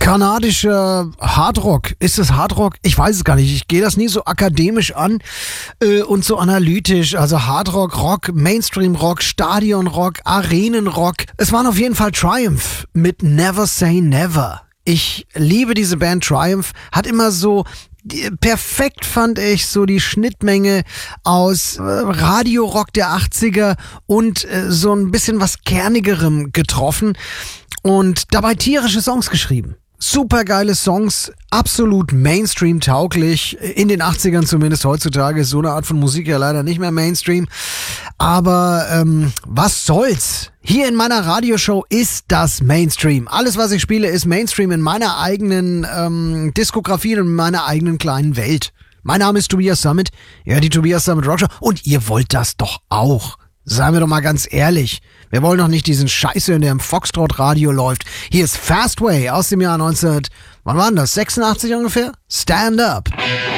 Kanadischer Hardrock. Ist es Hardrock? Ich weiß es gar nicht. Ich gehe das nie so akademisch an und so analytisch. Also Hardrock, Rock, Mainstream-Rock, Stadion-Rock, Arenen-Rock. Es waren auf jeden Fall Triumph mit Never Say Never. Ich liebe diese Band Triumph. Hat immer so perfekt, fand ich, so die Schnittmenge aus Radiorock der 80er und so ein bisschen was Kernigerem getroffen und dabei tierische Songs geschrieben. Supergeile Songs, absolut Mainstream-tauglich, in den 80ern zumindest. Heutzutage ist so eine Art von Musik ja leider nicht mehr Mainstream. Aber was soll's? Hier in meiner Radioshow ist das Mainstream. Alles, was ich spiele, ist Mainstream in meiner eigenen Diskografie und in meiner eigenen kleinen Welt. Mein Name ist Tobias Summit, ja, die Tobias Summit Rockshow. Und ihr wollt das doch auch. Seien wir doch mal ganz ehrlich. Wir wollen doch nicht diesen Scheiß hören, der im Foxtrot-Radio läuft. Hier ist Fastway aus dem Jahr 19... Wann war denn das? 86 ungefähr? Stand Up.